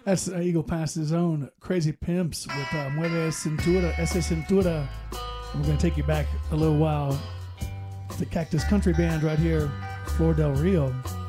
That's Eagle Pass's own Crazy Pimps with Mueve Cintura, Ese Cintura. And we're going to take you back a little while. The Cactus Country Band right here, Flor del Rio.